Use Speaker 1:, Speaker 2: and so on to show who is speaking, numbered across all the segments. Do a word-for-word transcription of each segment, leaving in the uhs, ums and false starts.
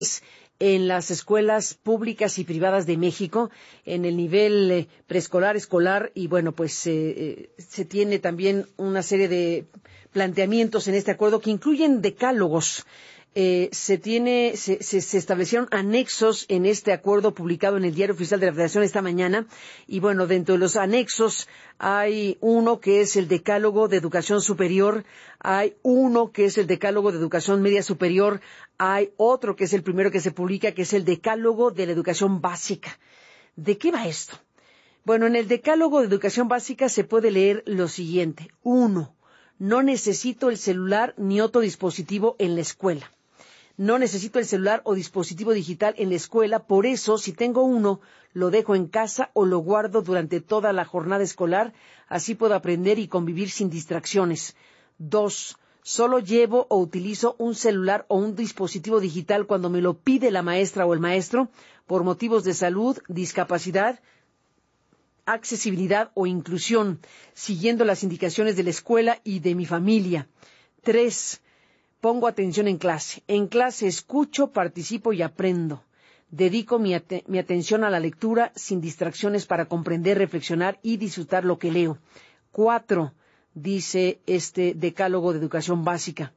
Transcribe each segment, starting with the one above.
Speaker 1: en las escuelas públicas y privadas de México, en el nivel eh, preescolar, escolar, y bueno, pues eh, eh, se tiene también una serie de planteamientos en este acuerdo que incluyen decálogos. Eh, se tiene, se, se, se establecieron anexos en este acuerdo publicado en el Diario Oficial de la Federación esta mañana, y bueno, dentro de los anexos hay uno que es el Decálogo de Educación Superior, hay uno que es el Decálogo de Educación Media Superior, hay otro que es el primero que se publica, que es el Decálogo de la Educación Básica. ¿De qué va esto? Bueno, en el Decálogo de Educación Básica se puede leer lo siguiente. Uno, no necesito el celular ni otro dispositivo en la escuela. No necesito el celular o dispositivo digital en la escuela, por eso, si tengo uno, lo dejo en casa o lo guardo durante toda la jornada escolar, así puedo aprender y convivir sin distracciones. Dos, solo llevo o utilizo un celular o un dispositivo digital cuando me lo pide la maestra o el maestro, por motivos de salud, discapacidad, accesibilidad o inclusión, siguiendo las indicaciones de la escuela y de mi familia. Tres, pongo atención en clase. En clase escucho, participo y aprendo. Dedico mi, at- mi atención a la lectura sin distracciones para comprender, reflexionar y disfrutar lo que leo. Cuatro, dice este Decálogo de Educación Básica.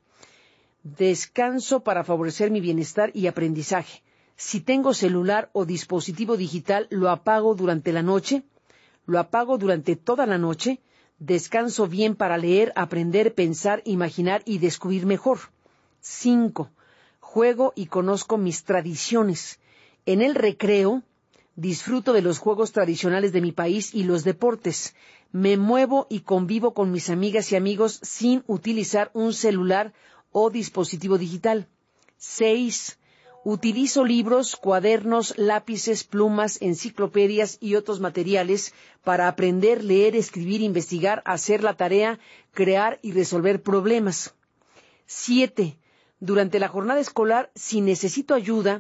Speaker 1: Descanso para favorecer mi bienestar y aprendizaje. Si tengo celular o dispositivo digital, lo apago durante la noche, lo apago durante toda la noche, descanso bien para leer, aprender, pensar, imaginar y descubrir mejor. Cinco, juego y conozco mis tradiciones. En el recreo, disfruto de los juegos tradicionales de mi país y los deportes. Me muevo y convivo con mis amigas y amigos sin utilizar un celular o dispositivo digital. Seis, utilizo libros, cuadernos, lápices, plumas, enciclopedias y otros materiales para aprender, leer, escribir, investigar, hacer la tarea, crear y resolver problemas. Siete, durante la jornada escolar, si necesito ayuda,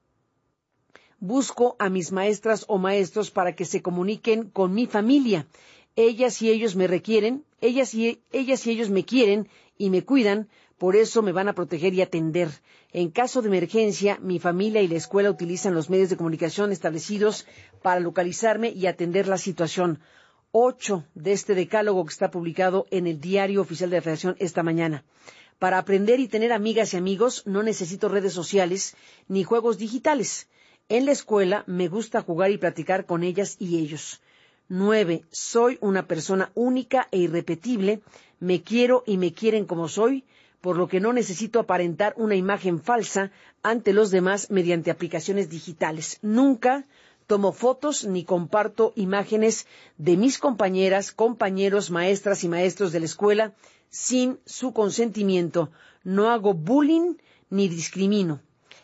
Speaker 1: busco a mis maestras o maestros para que se comuniquen con mi familia. Ellas y ellos me requieren, ellas y, ellas y ellos me quieren y me cuidan, por eso me van a proteger y atender. En caso de emergencia, mi familia y la escuela utilizan los medios de comunicación establecidos para localizarme y atender la situación. Ocho de este decálogo que está publicado en el Diario Oficial de la Federación esta mañana. Para aprender y tener amigas y amigos no necesito redes sociales ni juegos digitales. En la escuela me gusta jugar y platicar con ellas y ellos. Nueve, soy una persona única e irrepetible, me quiero y me quieren como soy, por lo que no necesito aparentar una imagen falsa ante los demás mediante aplicaciones digitales. Nunca tomo fotos ni comparto imágenes de mis compañeras, compañeros, maestras y maestros de la escuela sin su consentimiento. No hago bullying ni discrimino.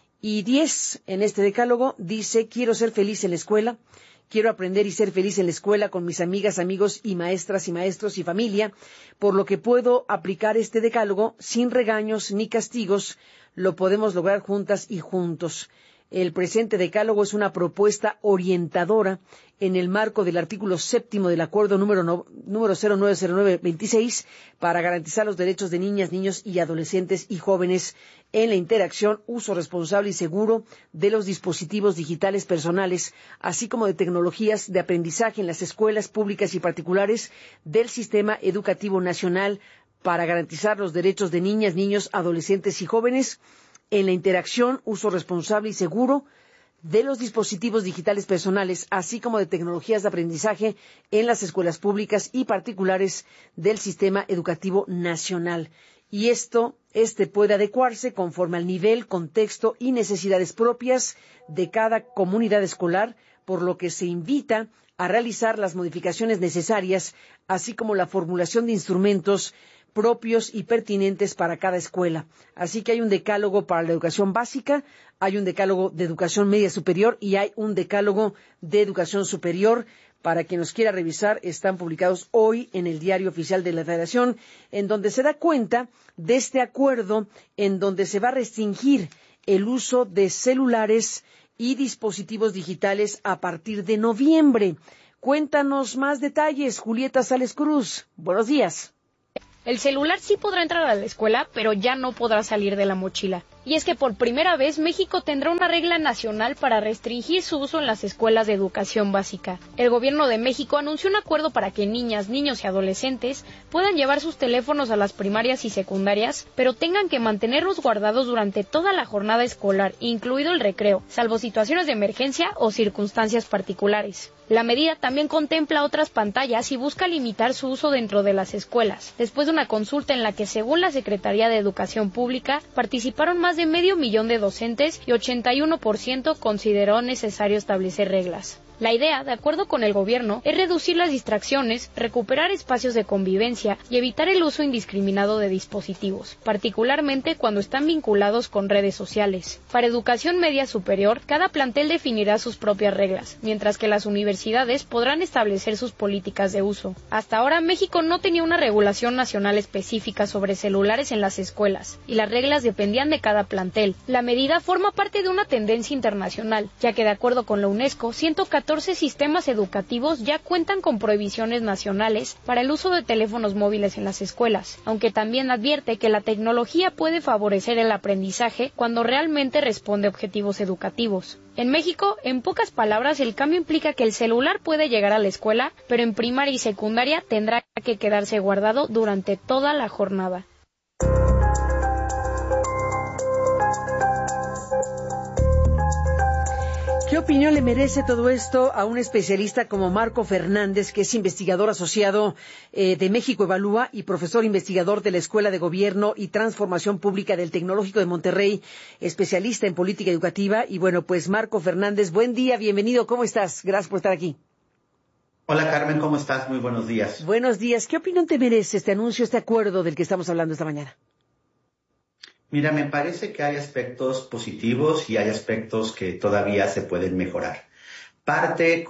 Speaker 1: Y diez, en este decálogo, dice, quiero ser feliz en la escuela, quiero aprender y ser feliz en la escuela con mis amigas, amigos y maestras y maestros y familia, por lo que puedo aplicar este decálogo sin regaños ni castigos, lo podemos lograr juntas y juntos. El presente decálogo es una propuesta orientadora en el marco del artículo séptimo del acuerdo número, no, número cero nueve cero nueve veintiséis para garantizar los derechos de niñas, niños y adolescentes y jóvenes en la interacción, uso responsable y seguro de los dispositivos digitales personales, así como de tecnologías de aprendizaje en las escuelas públicas y particulares del Sistema Educativo Nacional para garantizar los derechos de niñas, niños, adolescentes y jóvenes en la interacción, uso responsable y seguro de los dispositivos digitales personales, así como de tecnologías de aprendizaje en las escuelas públicas y particulares del Sistema Educativo Nacional. Y esto, este puede adecuarse conforme al nivel, contexto y necesidades propias de cada comunidad escolar, por lo que se invita a realizar las modificaciones necesarias, así como la formulación de instrumentos propios y pertinentes para cada escuela. Así que hay un decálogo para la educación básica, hay un decálogo de educación media superior y hay un decálogo de educación superior. Para quien los quiera revisar, están publicados hoy en el Diario Oficial de la Federación, en donde se da cuenta de este acuerdo, en donde se va a restringir el uso de celulares y dispositivos digitales a partir de noviembre. Cuéntanos más detalles, Julieta Sales Cruz. Buenos días.
Speaker 2: El celular sí podrá entrar a la escuela, pero ya no podrá salir de la mochila. Y es que por primera vez México tendrá una regla nacional para restringir su uso en las escuelas de educación básica. El gobierno de México anunció un acuerdo para que niñas, niños y adolescentes puedan llevar sus teléfonos a las primarias y secundarias, pero tengan que mantenerlos guardados durante toda la jornada escolar, incluido el recreo, salvo situaciones de emergencia o circunstancias particulares. La medida también contempla otras pantallas y busca limitar su uso dentro de las escuelas, después de una consulta en la que, según la Secretaría de Educación Pública, participaron más de medio millón de docentes y ochenta y uno por ciento consideró necesario establecer reglas. La idea, de acuerdo con el gobierno, es reducir las distracciones, recuperar espacios de convivencia y evitar el uso indiscriminado de dispositivos, particularmente cuando están vinculados con redes sociales. Para educación media superior, cada plantel definirá sus propias reglas, mientras que las universidades podrán establecer sus políticas de uso. Hasta ahora, México no tenía una regulación nacional específica sobre celulares en las escuelas, y las reglas dependían de cada plantel. La medida forma parte de una tendencia internacional, ya que de acuerdo con la UNESCO, ciento catorce sistemas educativos ya cuentan con prohibiciones nacionales para el uso de teléfonos móviles en las escuelas, aunque también advierte que la tecnología puede favorecer el aprendizaje cuando realmente responde a objetivos educativos. En México, en pocas palabras, el cambio implica que el celular puede llegar a la escuela, pero en primaria y secundaria tendrá que quedarse guardado durante toda la jornada.
Speaker 1: ¿Qué opinión le merece todo esto a un especialista como Marco Fernández, que es investigador asociado eh, de México Evalúa y profesor investigador de la Escuela de Gobierno y Transformación Pública del Tecnológico de Monterrey, especialista en política educativa? Y bueno, pues Marco Fernández, buen día, bienvenido, ¿cómo estás? Gracias por estar aquí.
Speaker 3: Hola Carmen, ¿cómo estás? Muy buenos días.
Speaker 1: Buenos días. ¿Qué opinión te merece este anuncio, este acuerdo del que estamos hablando esta mañana?
Speaker 3: Mira, me parece que hay aspectos positivos y hay aspectos que todavía se pueden mejorar. Parte eh,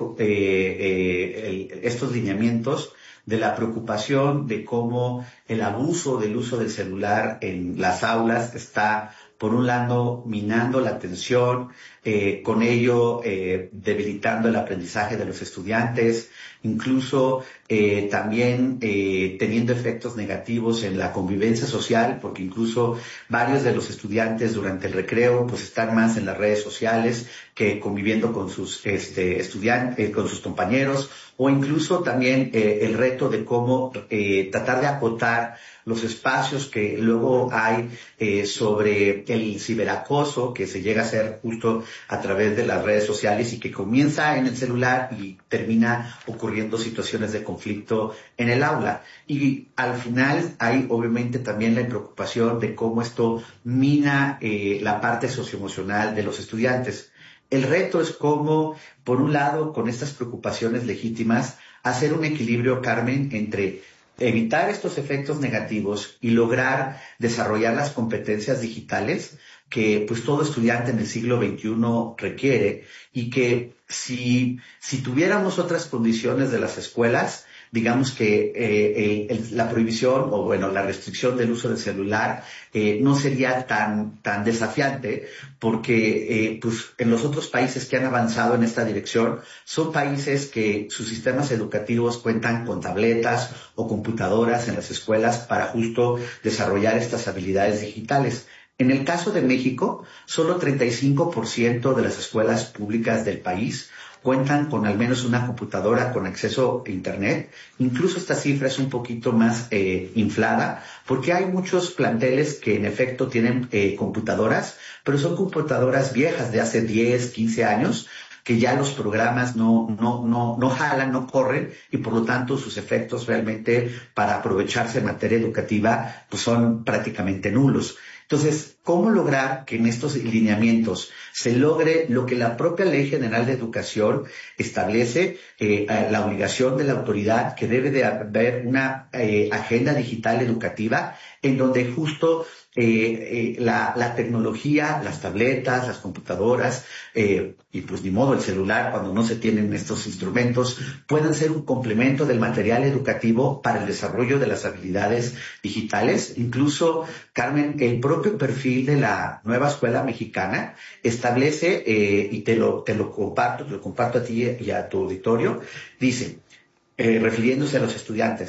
Speaker 3: eh, el, estos lineamientos de la preocupación de cómo el abuso del uso del celular en las aulas está, por un lado, minando la atención, eh, con ello eh, debilitando el aprendizaje de los estudiantes, incluso eh, también eh, teniendo efectos negativos en la convivencia social, porque incluso varios de los estudiantes durante el recreo pues están más en las redes sociales que conviviendo con sus este, estudiantes, eh, con sus compañeros, o incluso también eh, el reto de cómo eh, tratar de acotar los espacios que luego hay eh, sobre el ciberacoso que se llega a hacer justo a través de las redes sociales y que comienza en el celular y termina ocurriendo situaciones de conflicto en el aula. Y al final hay obviamente también la preocupación de cómo esto mina eh, la parte socioemocional de los estudiantes. El reto es cómo, por un lado, con estas preocupaciones legítimas, hacer un equilibrio, Carmen, entre evitar estos efectos negativos y lograr desarrollar las competencias digitales que pues todo estudiante en el siglo veintiuno requiere, y que si, si tuviéramos otras condiciones de las escuelas, digamos que eh, el, la prohibición o bueno la restricción del uso del celular eh, no sería tan tan desafiante, porque eh, pues en los otros países que han avanzado en esta dirección son países que sus sistemas educativos cuentan con tabletas o computadoras en las escuelas para justo desarrollar estas habilidades digitales. En el caso de México, solo treinta y cinco por ciento de las escuelas públicas del país cuentan con al menos una computadora con acceso a Internet. Incluso esta cifra es un poquito más eh, inflada, porque hay muchos planteles que en efecto tienen eh, computadoras, pero son computadoras viejas de hace diez, quince años, que ya los programas no, no, no, no jalan, no corren, y por lo tanto sus efectos realmente para aprovecharse en materia educativa pues son prácticamente nulos. Entonces, ¿cómo lograr que en estos lineamientos se logre lo que la propia Ley General de Educación establece, eh, la obligación de la autoridad que debe de haber una eh, agenda digital educativa en donde justo eh, eh, la, la tecnología, las tabletas, las computadoras eh, y pues ni modo el celular cuando no se tienen estos instrumentos puedan ser un complemento del material educativo para el desarrollo de las habilidades digitales? Incluso, Carmen, el propio perfil de la nueva escuela mexicana establece, eh, y te lo, te lo comparto, te lo comparto a ti y a tu auditorio, dice, eh, refiriéndose a los estudiantes: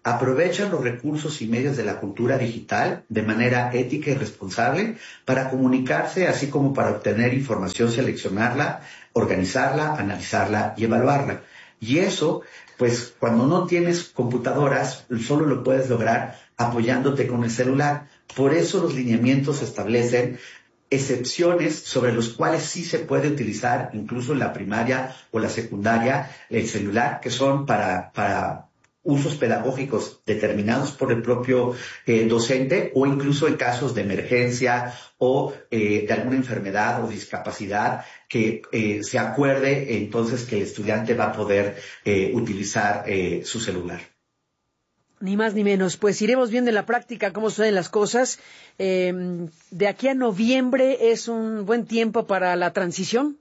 Speaker 3: aprovechan los recursos y medios de la cultura digital de manera ética y responsable para comunicarse, así como para obtener información, seleccionarla, organizarla, analizarla y evaluarla. Y eso, pues cuando no tienes computadoras, solo lo puedes lograr apoyándote con el celular. Por eso los lineamientos establecen excepciones sobre los cuales sí se puede utilizar, incluso en la primaria o la secundaria, el celular, que son para, para usos pedagógicos determinados por el propio eh, docente, o incluso en casos de emergencia o eh, de alguna enfermedad o discapacidad que eh, se acuerde entonces que el estudiante va a poder eh, utilizar eh, su celular.
Speaker 1: Ni más ni menos. Pues iremos viendo en la práctica cómo suceden las cosas. Eh, de aquí a noviembre es un buen tiempo para la transición.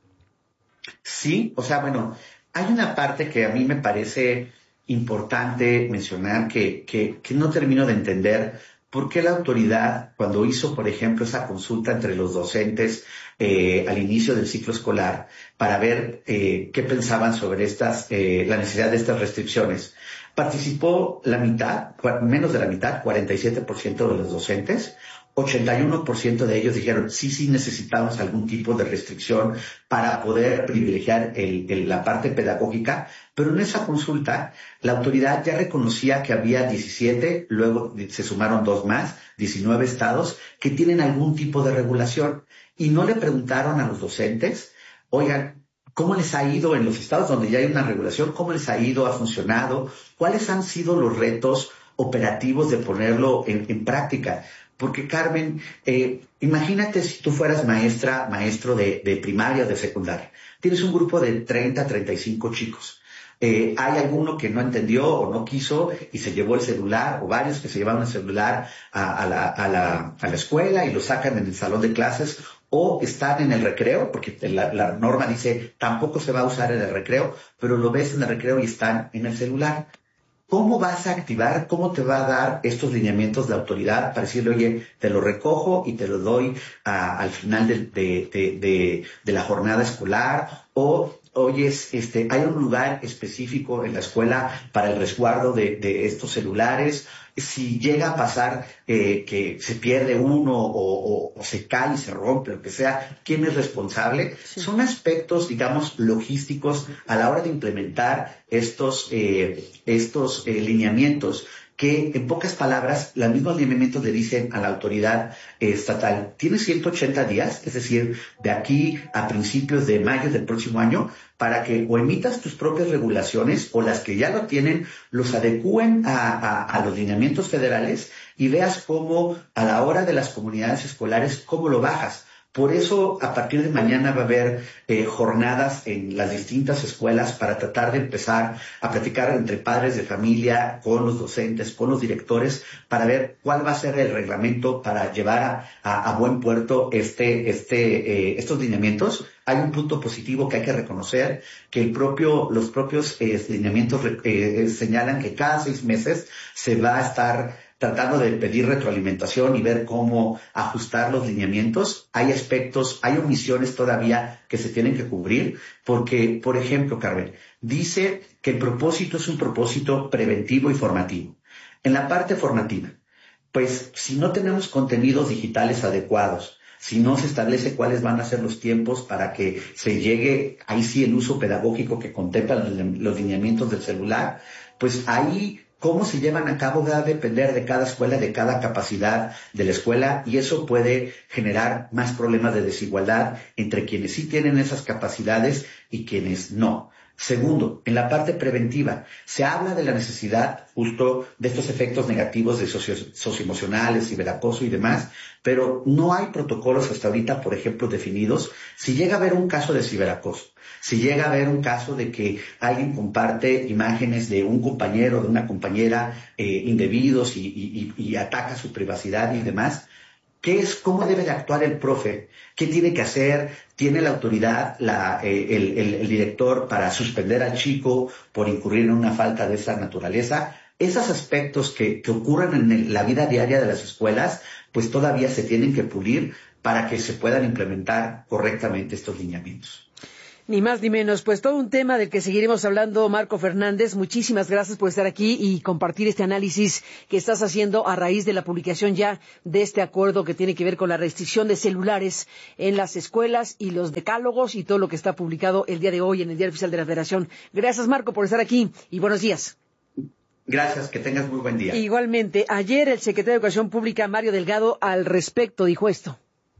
Speaker 3: Sí, o sea, bueno, hay una parte que a mí me parece importante mencionar que, que, que no termino de entender por qué la autoridad, cuando hizo, por ejemplo, esa consulta entre los docentes eh, al inicio del ciclo escolar para ver eh, qué pensaban sobre estas, eh, la necesidad de estas restricciones, participó la mitad, menos de la mitad, cuarenta y siete por ciento de los docentes. ochenta y uno por ciento de ellos dijeron sí, sí necesitamos algún tipo de restricción para poder privilegiar el, el, la parte pedagógica, pero en esa consulta la autoridad ya reconocía que había diecisiete, luego se sumaron dos más, diecinueve estados que tienen algún tipo de regulación y no le preguntaron a los docentes, oigan, ¿cómo les ha ido en los estados donde ya hay una regulación? ¿Cómo les ha ido? ¿Ha funcionado? ¿Cuáles han sido los retos operativos de ponerlo en, en práctica? Porque, Carmen, eh, imagínate si tú fueras maestra, maestro de, de primaria o de secundaria. Tienes un grupo de treinta, treinta y cinco chicos. Eh, hay alguno que no entendió o no quiso y se llevó el celular, o varios que se llevaron el celular a, a, la, a, la, a la escuela y lo sacan en el salón de clases, o están en el recreo, porque la, la norma dice tampoco se va a usar en el recreo, pero lo ves en el recreo y están en el celular. ¿Cómo vas a activar, cómo te va a dar estos lineamientos de autoridad para decirle, oye, te lo recojo y te lo doy a, al final de, de, de, de, de la jornada escolar? O, oye, este, hay un lugar específico en la escuela para el resguardo de, de estos celulares. Si llega a pasar eh, que se pierde uno o, o, o se cae y se rompe, lo que sea, ¿quién es responsable? Sí. Son aspectos, digamos, logísticos a la hora de implementar estos, eh, estos eh, lineamientos que, en pocas palabras, los mismos lineamientos le dicen a la autoridad eh, estatal, tienes ciento ochenta días, es decir, de aquí a principios de mayo del próximo año, para que o emitas tus propias regulaciones o las que ya lo tienen, los adecúen a, a, a los lineamientos federales y veas cómo a la hora de las comunidades escolares, cómo lo bajas. Por eso, a partir de mañana va a haber eh, jornadas en las distintas escuelas para tratar de empezar a platicar entre padres de familia, con los docentes, con los directores, para ver cuál va a ser el reglamento para llevar a, a, a buen puerto este, este, eh, estos lineamientos. Hay un punto positivo que hay que reconocer, que el propio, los propios eh, lineamientos eh, señalan que cada seis meses se va a estar tratando de pedir retroalimentación y ver cómo ajustar los lineamientos. Hay aspectos, hay omisiones todavía que se tienen que cubrir, porque, por ejemplo, Carmen, dice que el propósito es un propósito preventivo y formativo. En la parte formativa, pues si no tenemos contenidos digitales adecuados, si no se establece cuáles van a ser los tiempos para que se llegue, ahí sí el uso pedagógico que contemplan los lineamientos del celular, pues ahí cómo se llevan a cabo va a depender de cada escuela, de cada capacidad de la escuela, y eso puede generar más problemas de desigualdad entre quienes sí tienen esas capacidades y quienes no. Segundo, en la parte preventiva, se habla de la necesidad justo de estos efectos negativos de socio, socioemocionales, ciberacoso y demás, pero no hay protocolos hasta ahorita, por ejemplo, definidos. Si llega a haber un caso de ciberacoso, si llega a haber un caso de que alguien comparte imágenes de un compañero o de una compañera eh, indebidos y, y, y ataca su privacidad y demás, ¿qué es, cómo debe de actuar el profe? ¿Qué tiene que hacer? ¿Tiene la autoridad, la, eh, el, el, el director para suspender al chico por incurrir en una falta de esa naturaleza? Esos aspectos que, que ocurren en el, la vida diaria de las escuelas, pues todavía se tienen que pulir para que se puedan implementar correctamente estos lineamientos.
Speaker 1: Ni más ni menos, pues todo un tema del que seguiremos hablando. Marco Fernández, muchísimas gracias por estar aquí y compartir este análisis que estás haciendo a raíz de la publicación ya de este acuerdo que tiene que ver con la restricción de celulares en las escuelas y los decálogos y todo lo que está publicado el día de hoy en el Diario Oficial de la Federación. Gracias, Marco, por estar aquí y buenos días.
Speaker 3: Gracias, que tengas muy buen día.
Speaker 1: Igualmente, ayer el secretario de Educación Pública, Mario Delgado, al respecto dijo esto.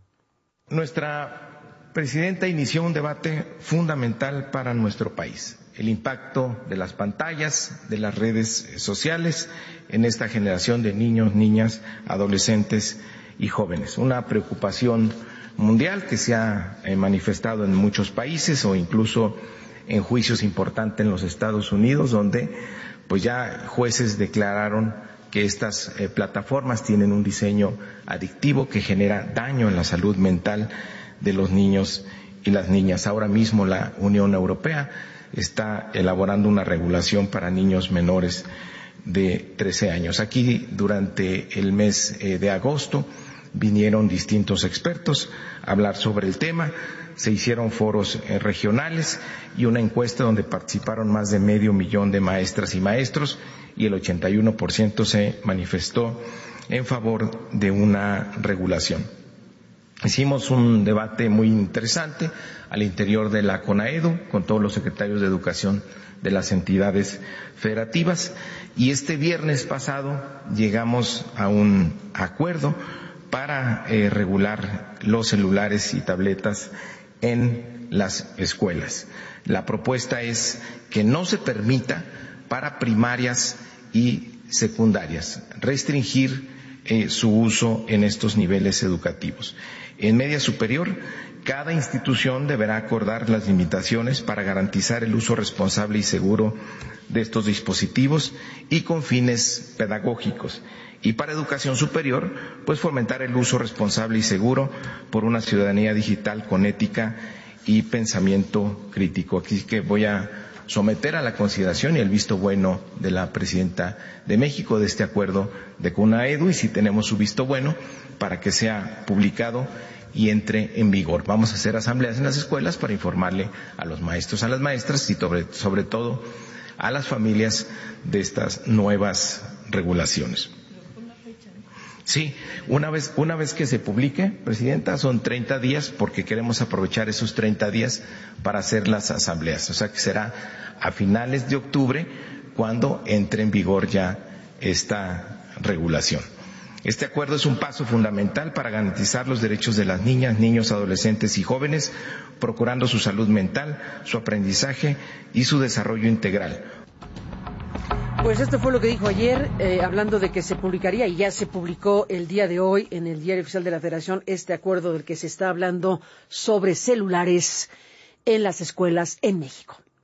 Speaker 4: Nuestra presidenta inició un debate fundamental para nuestro país, el impacto de las pantallas, de las redes sociales en esta generación de niños, niñas, adolescentes y jóvenes. Una preocupación mundial que se ha manifestado en muchos países o incluso en juicios importantes en los Estados Unidos, donde pues ya jueces declararon que estas eh, plataformas tienen un diseño adictivo que genera daño en la salud mental de los niños y las niñas. Ahora mismo la Unión Europea está elaborando una regulación para niños menores de trece años. Aquí, durante el mes eh, de agosto, vinieron distintos expertos a hablar sobre el tema. Se hicieron foros eh, regionales y una encuesta donde participaron más de medio millón de maestras y maestros y el ochenta y uno por ciento se manifestó en favor de una regulación. Hicimos un debate muy interesante al interior de la CONAEDU con todos los secretarios de educación de las entidades federativas y este viernes pasado llegamos a un acuerdo para eh, regular los celulares y tabletas en las escuelas. La propuesta es que no se permita para primarias y secundarias restringir eh, su uso en estos niveles educativos. En media superior, cada institución deberá acordar las limitaciones para garantizar el uso responsable y seguro de estos dispositivos y con fines pedagógicos. Y para educación superior, pues fomentar el uso responsable y seguro por una ciudadanía digital con ética y pensamiento crítico. Aquí que voy a someter a la consideración y el visto bueno de la Presidenta de México de este acuerdo de CONAEDU y si tenemos su visto bueno para que sea publicado y entre en vigor. Vamos a hacer asambleas en las escuelas para informarle a los maestros, a las maestras y sobre, sobre todo a las familias de estas nuevas regulaciones. Sí, una vez, una vez que se publique, Presidenta, son treinta días porque queremos aprovechar esos treinta días para hacer las asambleas. O sea que será a finales de octubre cuando entre en vigor ya esta regulación. Este acuerdo es un paso fundamental para garantizar los derechos de las niñas, niños, adolescentes y jóvenes, procurando su salud mental, su aprendizaje y su desarrollo integral.
Speaker 1: Pues esto fue lo que dijo ayer, eh, hablando de que se publicaría, y ya se publicó el día de hoy en el Diario Oficial de la Federación, este acuerdo del que se está hablando sobre celulares en las escuelas en México.